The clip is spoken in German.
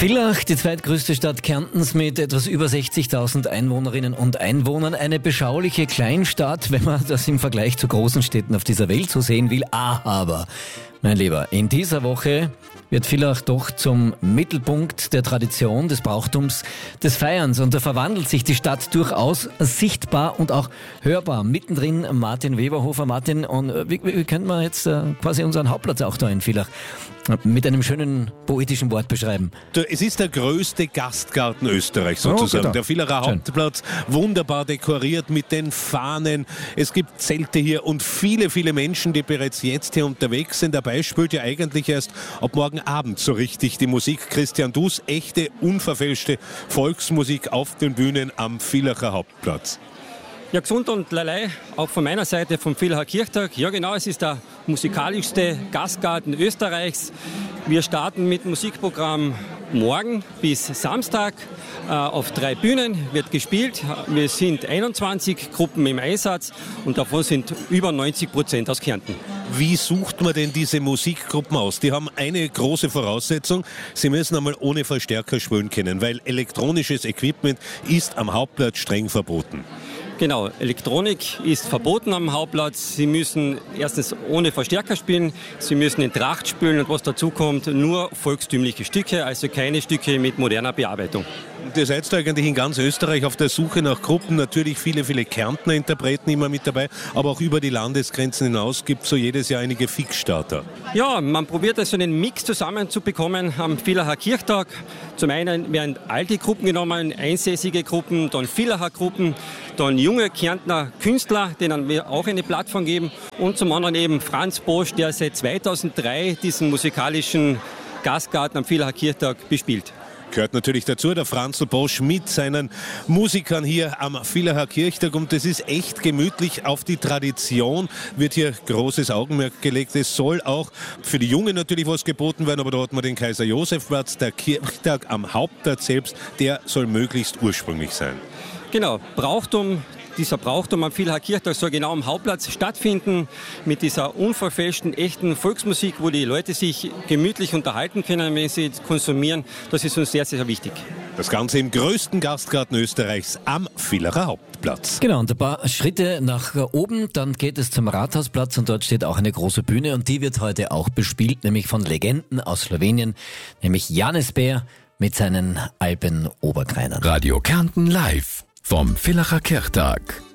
Villach, die zweitgrößte Stadt Kärntens mit etwas über 60.000 Einwohnerinnen und Einwohnern. Eine beschauliche Kleinstadt, wenn man das im Vergleich zu großen Städten auf dieser Welt so sehen will. Aber, mein Lieber, in dieser Woche wird Villach doch zum Mittelpunkt der Tradition, des Brauchtums, des Feierns. Und da verwandelt sich die Stadt durchaus sichtbar und auch hörbar. Mittendrin Martin Weberhofer. Martin, und wie könnte man jetzt quasi unseren Hauptplatz auch da in Villach mit einem schönen poetischen Wort beschreiben? Es ist der größte Gastgarten Österreichs sozusagen. Der Villacher Hauptplatz, wunderbar dekoriert mit den Fahnen. Es gibt Zelte hier und viele, viele Menschen, die bereits jetzt hier unterwegs sind. Dabei spielt ja eigentlich erst ab morgen Abend so richtig die Musik. Christian Dus, echte, unverfälschte Volksmusik auf den Bühnen am Villacher Hauptplatz. Ja, gesund und lalei, auch von meiner Seite vom Villacher Kirchtag. Ja genau, es ist der musikalischste Gastgarten Österreichs. Wir starten mit Musikprogramm morgen bis Samstag. Auf 3 Bühnen wird gespielt. Wir sind 21 Gruppen im Einsatz und davon sind über 90% aus Kärnten. Wie sucht man denn diese Musikgruppen aus? Die haben eine große Voraussetzung. Sie müssen einmal ohne Verstärker spielen können, weil elektronisches Equipment ist am Hauptplatz streng verboten. Genau, Elektronik ist verboten am Hauptplatz. Sie müssen erstens ohne Verstärker spielen, Sie müssen in Tracht spielen und was dazu kommt, nur volkstümliche Stücke, also keine Stücke mit moderner Bearbeitung. Und ihr seid eigentlich in ganz Österreich auf der Suche nach Gruppen, natürlich viele, viele Kärntner Interpreten immer mit dabei, aber auch über die Landesgrenzen hinaus gibt es so jedes Jahr einige Fixstarter. Ja, man probiert also einen Mix zusammenzubekommen am Villacher Kirchtag. Zum einen werden alte Gruppen genommen, einsässige Gruppen, dann Villacher Gruppen, dann junge Kärntner Künstler, denen wir auch eine Plattform geben, und zum anderen eben Franz Bosch, der seit 2003 diesen musikalischen Gastgarten am Villacher Kirchtag bespielt. Gehört natürlich dazu, der Franzl Bosch mit seinen Musikern hier am Villacher Kirchtag, und das ist echt gemütlich. Auf die Tradition wird hier großes Augenmerk gelegt. Es soll auch für die Jungen natürlich was geboten werden, aber da hat man den Kaiser-Josef-Platz, der Kirchtag am Hauptplatz selbst, der soll möglichst ursprünglich sein. Genau, dieser Brauchtum am Villacher Kirchtag soll genau am Hauptplatz stattfinden, mit dieser unverfälschten, echten Volksmusik, wo die Leute sich gemütlich unterhalten können, wenn sie konsumieren. Das ist uns sehr, sehr wichtig. Das Ganze im größten Gastgarten Österreichs am Villacher Hauptplatz. Genau, und ein paar Schritte nach oben, dann geht es zum Rathausplatz und dort steht auch eine große Bühne und die wird heute auch bespielt, nämlich von Legenden aus Slowenien, nämlich Janis Bär mit seinen Alpen-Oberkreinern. Radio Kärnten live vom Villacher Kirchtag.